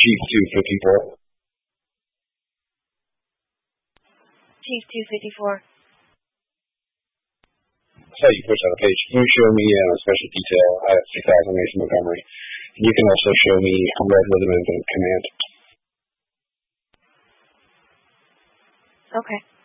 Chief 254. Chief 254. I saw you push on a page. Can you show me special detail out of 6,000 Mason Montgomery? And you can also show me Red Rhythm and Command. Okay.